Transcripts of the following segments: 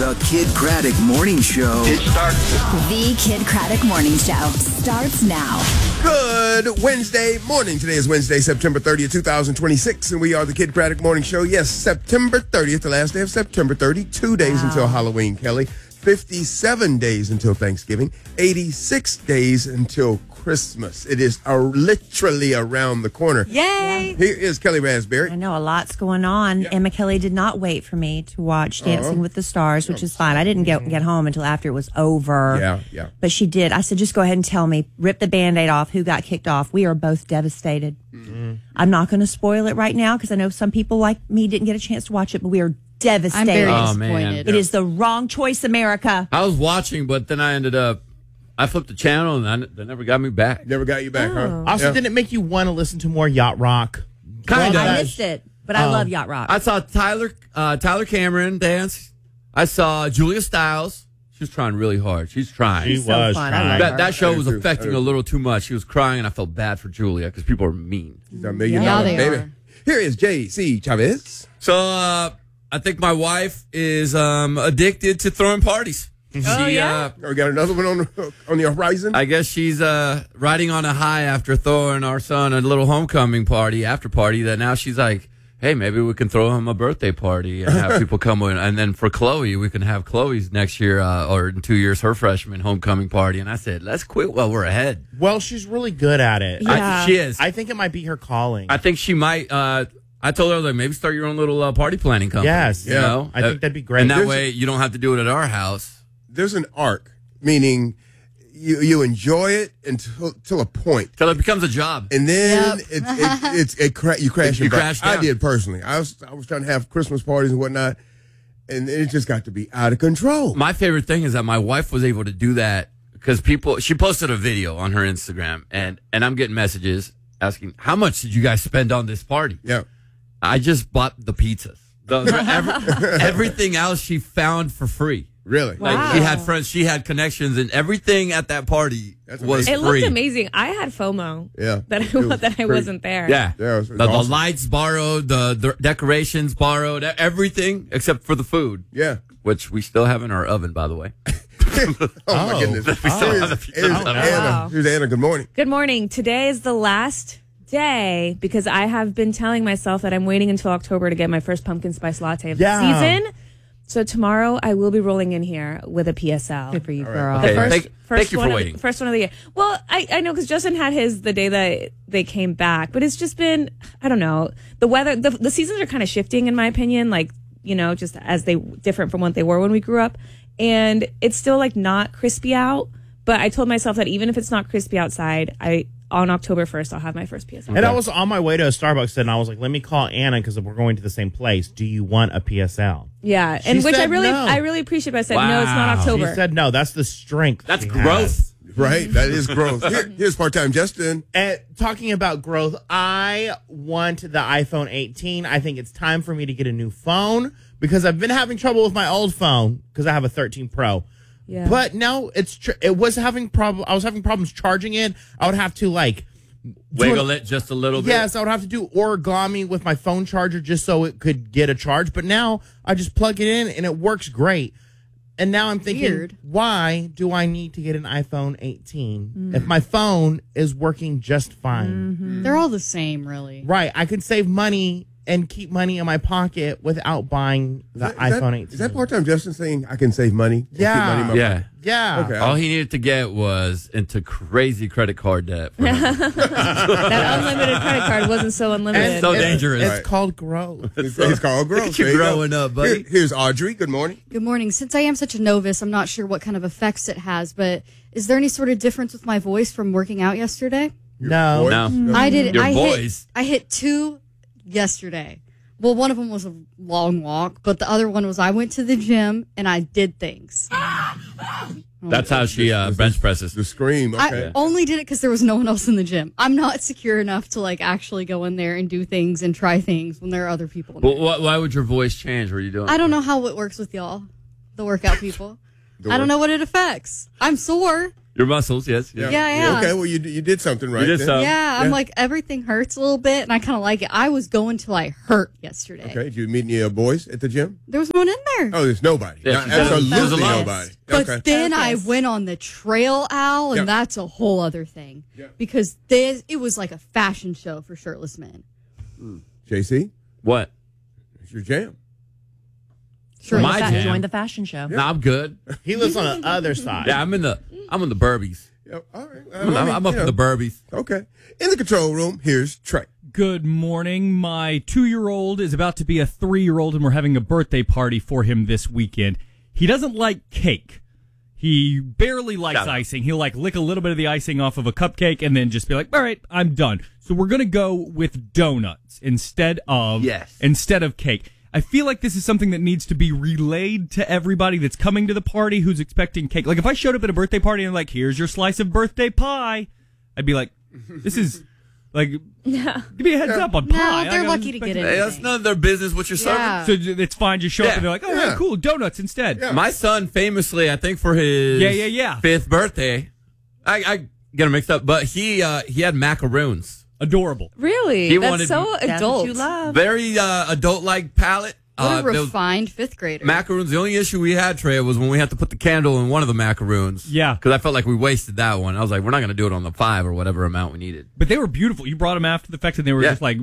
The Kid Craddock Morning Show. It starts. The Kid Craddock Morning Show starts now. Good Wednesday morning. Today is Wednesday, September 30th, 2026, and we are the Kid Craddock Morning Show. Yes, September 30th, the last day of September, 32 days until Halloween, Kelly. 57 days until Thanksgiving, 86 days until Christmas. It is literally around the corner. Yay! Here is Kelly Raspberry. I know a lot's going on. Emma Kelly did not wait for me to watch Dancing with the Stars, which is fine. I didn't get home until after it was over. Yeah. But she did. I said, just go ahead and tell me. Rip the Band-Aid off. Who got kicked off? We are both devastated. Mm-hmm. I'm not going to spoil it right now because I know some people like me didn't get a chance to watch it, but we are devastated. I'm very Man. disappointed. It is the wrong choice, America. I was watching, but then I flipped the channel and they never got me back. Never got you back, huh? Also, didn't it make you want to listen to more yacht rock? Kind I of. missed it, but I love Yacht Rock. I saw Tyler Cameron dance. I saw Julia Stiles. She was trying really hard. She's trying. She so was fun. I trying. love her. That show was too. affecting a little too much. She was crying, and I felt bad for Julia because people are mean. She's a $1 million they baby. are. Here is J.C. Chavez. So I think my wife is addicted to throwing parties. We got another one on the horizon. I guess she's riding on a high after throwing our son a little homecoming after party that now she's like, hey, maybe we can throw him a birthday party and have people come in. And then for Chloe, we can have Chloe's next year or in 2 years, her freshman homecoming party. And I said, let's quit while we're ahead. Well, she's really good at it. Yeah. She is. I think it might be her calling. I think she might. I told her, like, maybe start your own little party planning company. Yes. You know? I think that'd be great. And that There's- way you don't have to do it at our house. There's an arc, meaning you enjoy it until a point. Till it becomes a job. And then you crash You and burn. crash down. I did personally. I was trying to have Christmas parties and whatnot, and it just got to be out of control. My favorite thing is that my wife was able to do that because she posted a video on her Instagram, and I'm getting messages asking, how much did you guys spend on this party? Yeah. I just bought the pizzas. Everything else she found for free. Really? Like, she had friends, she had connections, and everything at that party was It free. looked amazing. I had FOMO. Yeah. That I wasn't there. Yeah. Yeah, it was The awesome. lights borrowed, the decorations borrowed, everything except for the food. Yeah. Which we still have in our oven, by the way. Oh, my goodness. We still have the pizzas Here's in our Anna. Wow. Here's Anna. Good morning. Good morning. Today is the last day because I have been telling myself that I'm waiting until October to get my first pumpkin spice latte of the season. So tomorrow I will be rolling in here with a PSL. Good for you, girl. Okay, The thank you for one waiting. First one of the year. Well, I know because Justin had his the day that they came back, but it's just been, I don't know. The weather, the seasons are kind of shifting in my opinion, like, you know, just as they different from what they were when we grew up. And it's still like not crispy out, but I told myself that even if it's not crispy outside, on October 1st, I'll have my first PSL. And I was on my way to a Starbucks and I was like, let me call Anna because we're going to the same place. Do you want a PSL? Yeah, She and which said no. I really appreciate, but I said, no, it's not Wow. October. She said no. That's the strength. That's she growth. has. Right? That is growth. Here's part-time Justin. And talking about growth, I want the iPhone 18. I think it's time for me to get a new phone because I've been having trouble with my old phone because I have a 13 Pro. Yeah. But no, I was having problems charging it. I would have to Wiggle it just a little bit. Yes, I would have to do origami with my phone charger just so it could get a charge. But now I just plug it in and it works great. And now I'm thinking, Weird. why do I need to get an iPhone 18 if my phone is working just fine? They're all the same, really. Right. I could save money and keep money in my pocket without buying the iPhone 18. Is that part-time Justin saying I can save money? and Yeah. keep money in my Yeah. pocket? Yeah. Okay. All he needed to get was into crazy credit card debt. For him. That unlimited credit card wasn't so unlimited. So dangerous. It's called growth. It's called growth. Look at you There go. growing up, buddy. Here's Audrey. Good morning. Good morning. Since I am such a novice, I'm not sure what kind of effects it has, but is there any sort of difference with my voice from working out yesterday? No. No. I did. Your I voice. hit 2 yesterday. Well, one of them was a long walk, but the other one was I went to the gym and I did things. That's how she bench presses. The scream. Okay. I only did it because there was no one else in the gym. I'm not secure enough to actually go in there and do things and try things when there are other people in there. Well, why would your voice change? What are you doing? I don't know how it works with y'all, the workout people. I don't know what it affects. I'm sore. Your muscles, yes. Yeah. Okay, well, you did something right. You did then. something. Yeah, I'm like, everything hurts a little bit, and I kind of like it. I was going till I hurt yesterday. Okay, did you meet any boys at the gym? There was one in there. Oh, there's nobody. Yeah, No, she said absolutely there was a lot. nobody. But Okay. then I Focus. went on the Trail Owl, and Yeah. that's a whole other thing. Yeah. Because it was like a fashion show for shirtless men. JC, What? it's your jam. Join My the jam. join the fashion show. No, I'm good. He lives on the other side. Yeah, I'm in the Burbies. Yeah, all right. I'm up in the Burbies. Okay. In the control room, here's Trey. Good morning. My 2-year-old is about to be a 3-year-old, and we're having a birthday party for him this weekend. He doesn't like cake. He barely likes Shut up. icing. He'll lick a little bit of the icing off of a cupcake and then just be like, all right, I'm done. So we're going to go with donuts instead of cake. I feel like this is something that needs to be relayed to everybody that's coming to the party who's expecting cake. Like if I showed up at a birthday party and here's your slice of birthday pie, I'd be like, this is give me a heads up on pie. No, they're lucky to get it. Hey, that's none of their business what you're Yeah. So it's fine. Just show up Yeah. and they're like, oh, yeah, cool, donuts instead. Yeah. My son famously, I think for his 5th birthday, I get him mixed up, but he had macaroons. Adorable. Really? He That's wanted- so That's adult. what you love. Very adult-like palate. What a there was refined 5th grader. macaroons. The only issue we had, Trey, was when we had to put the candle in one of the macaroons. Yeah. Because I felt like we wasted that one. I was like, we're not going to do it on the 5 or whatever amount we needed. But they were beautiful. You brought them after the fact, and they were Yeah. just like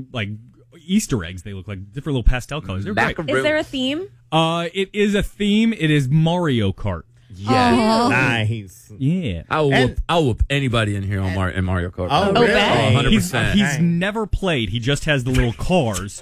Easter eggs. They look like different little pastel colors. They're great. Macaroons. Is there a theme? It is a theme. It is Mario Kart. Yeah. Nice. Yeah. I'll whoop anybody in here in Mario Kart. Oh, really? really? 100%. He's never played. He just has the little cars.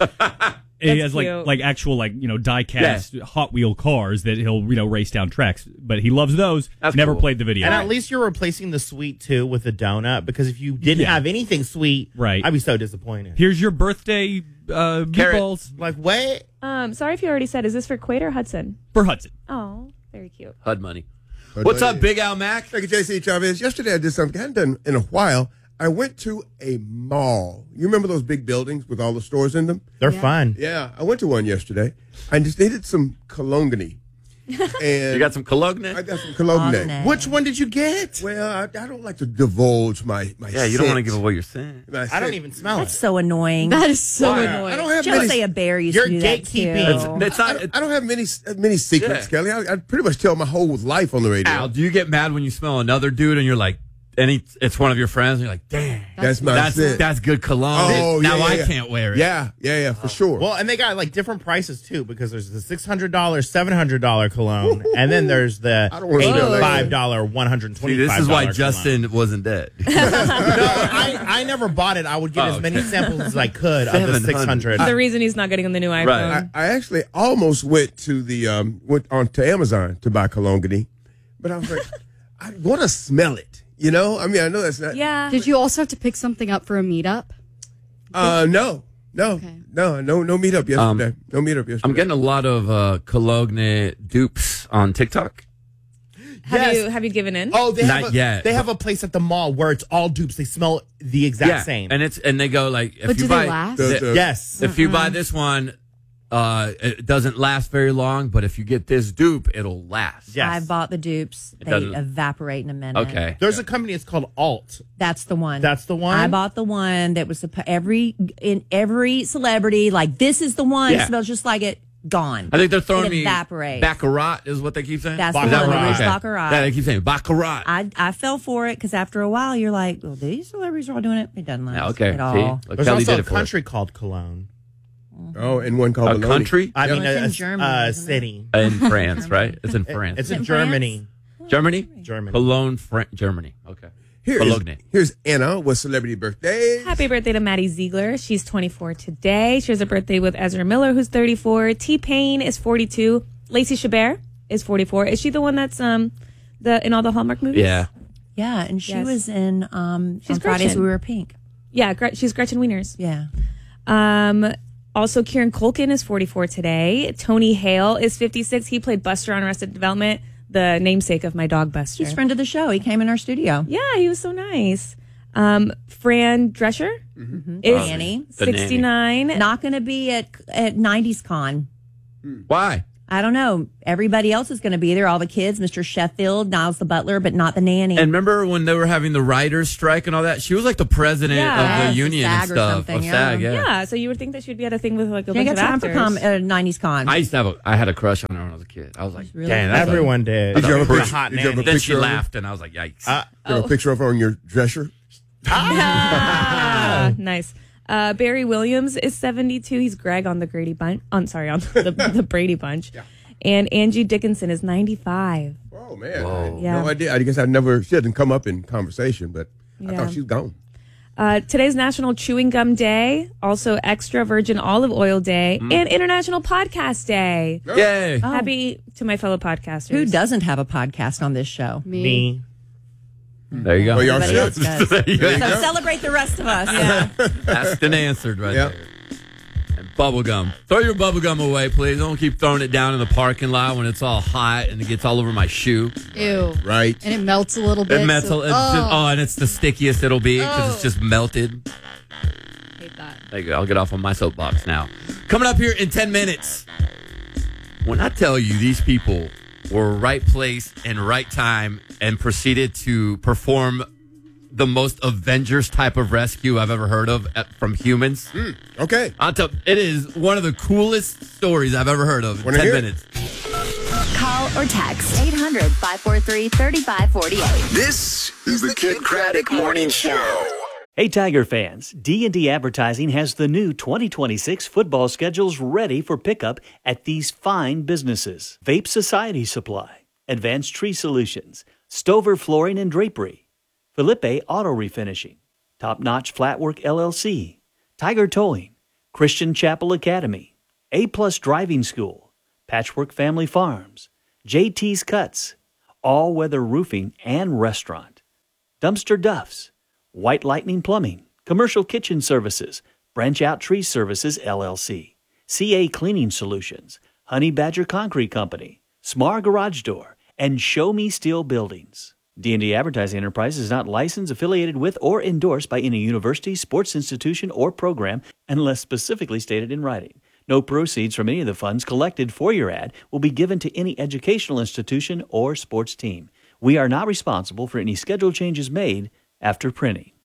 He has cute. like actual die-cast Hot Wheel cars that he'll race down tracks. But he loves those. That's never cool. played the video. And at least you're replacing the sweet too with a donut, because if you didn't Yeah. have anything sweet, Right. I'd be so disappointed. Here's your birthday meatballs Like, wait. Sorry if you already said. Is this for Quaid or Hudson? for Hudson. Oh, very cute. HUD money. What's up, Big Al Mac? Thank you, JC Chavez. Yesterday I did something I hadn't done in a while. I went to a mall. You remember those big buildings with all the stores in them? They're fun. Yeah, I went to one yesterday. I just needed some cologne. And You got some cologne? I got some cologne. Cologne. Which one did you get? Well, I don't like to divulge my Yeah, you don't want to scent. give away your scent. My I don't scent. even smell That's it. so annoying. That is so Why? annoying. I don't have Just many. say a bear used You're to do that gatekeeping. too. It's not. I don't have many secrets, Yeah. Kelly. I pretty much tell my whole life on the radio. Al, do you get mad when you smell another dude and you're like, it's one of your friends and you're like, damn, That's my scent. that's good cologne. Oh, now yeah, I yeah. can't wear it. Yeah, for sure. Well, and they got different prices too, because there's the $600, $700 cologne, and then there's the I don't wanna smell that. $85, $125. See, this is why cologne. Justin wasn't dead. No, I never bought it. I would get Oh, as many okay. samples as I could of the 700. 600. The reason he's not getting on the new iPhone. Right. I actually almost went to the went on to Amazon to buy cologne, but I was like, I want to smell it. You know, I mean, I know that's not. Yeah. Did you also have to pick something up for a meetup? No Okay. meetup yesterday. No meetup yesterday. I'm getting a lot of cologne dupes on TikTok. Have you given in? Oh, they Not have yet. They have a place at the mall where it's all dupes. They smell the exact same. and they go like, if But you do buy, they last? yes. if you buy this one, it doesn't last very long. But if you get this dupe, it'll last. Yes. I bought the dupes. They doesn't- evaporate in a minute. Okay. There's a company. It's called Alt. That's the one. That's the one? I bought the one that was every celebrity, like, this is the one. Yeah. It smells just like it. Gone. I think they're throwing It me evaporates. Baccarat is what they keep saying. That's Is the that one, right? the Rouge Okay. Baccarat. Yeah, they keep saying Baccarat. I fell for it because after a while you're like, well, these celebrities are all doing it. It doesn't last Yeah, okay. at See, all. Look, There's Kelly also did a it for country called Cologne. Oh, and one called a Bologna. country I mean, it's in a Germany, isn't it? city. in France, right? It's in France. It's Is it in in Germany. Germany. Germany. Cologne, Germany. Okay. Bologna. Here's Anna with celebrity birthdays. Happy birthday to Maddie Ziegler. She's 24 today. She has a birthday with Ezra Miller, who's 34. T-Pain is 42. Lacey Chabert is 44. Is she the one that's in all the Hallmark movies? Yeah. Yeah, and she Yes. was in on She's Fridays Gretchen. We Were Pink. Yeah, she's Gretchen Wieners. Yeah. Also, Kieran Culkin is 44 today. Tony Hale is 56. He played Buster on Arrested Development, the namesake of my dog Buster. He's a friend of the show. He came in our studio. Yeah, he was so nice. Fran Drescher is Nanny. The nanny. 69. Not going to be at 90s Con. Why? I don't know. Everybody else is going to be there. All the kids, Mr. Sheffield, Niles the butler, but not the nanny. And remember when they were having the writers' strike and all that? She was like the president of the union and stuff. Of SAG, yeah. So you would think that she'd be at a thing with like a She bunch got of time actors. for 90s con. I used to I had a crush on her when I was a kid. I was like, really dang, that's everyone did. Did you have a Pretty picture? hot Did you have a nanny. Then picture she of her? laughed, and I was like, yikes. You have a picture of her on your dresser? Nice. Barry Williams is 72. He's Greg on the Grady Bunch. On the Brady Bunch. Yeah. And Angie Dickinson is 95. Oh, man. I had Yeah. no idea. I guess she hadn't come up in conversation, but I thought she was gone. Today's National Chewing Gum Day, also Extra Virgin Olive Oil Day, and International Podcast Day. Yay. Happy to my fellow podcasters. Who doesn't have a podcast on this show? Me. There you go. Well, y'all Everybody should. else does. There you go. So celebrate the rest of us. Yeah. Asked and answered right Yep. there. And bubble gum. Throw your bubble gum away, please. Don't keep throwing it down in the parking lot when it's all hot and it gets all over my shoe. Ew. Right. And it melts a little bit. It metal. so- And it's the stickiest it'll be because it's just melted. hate that. There you go. I'll get off on my soapbox now. Coming up here in 10 minutes. When I tell you these people were right place and right time and proceeded to perform the most Avengers type of rescue I've ever heard of from humans. Okay. I'll tell it is one of the coolest stories I've ever heard of in Wanna 10 hear it? minutes. Call or text 800-543-3548. This is the Kid Craddock Morning Show. Hey Tiger fans, D&D Advertising has the new 2026 football schedules ready for pickup at these fine businesses. Vape Society Supply, Advanced Tree Solutions, Stover Flooring and Drapery, Felipe Auto Refinishing, Top Notch Flatwork LLC, Tiger Towing, Christian Chapel Academy, A-Plus Driving School, Patchwork Family Farms, JT's Cuts, All Weather Roofing and Restaurant, Dumpster Duffs, White Lightning Plumbing, Commercial Kitchen Services, Branch Out Tree Services, LLC, CA Cleaning Solutions, Honey Badger Concrete Company, Smar Garage Door, and Show Me Steel Buildings. D&D Advertising Enterprise is not licensed, affiliated with, or endorsed by any university, sports institution, or program unless specifically stated in writing. No proceeds from any of the funds collected for your ad will be given to any educational institution or sports team. We are not responsible for any schedule changes made after printing.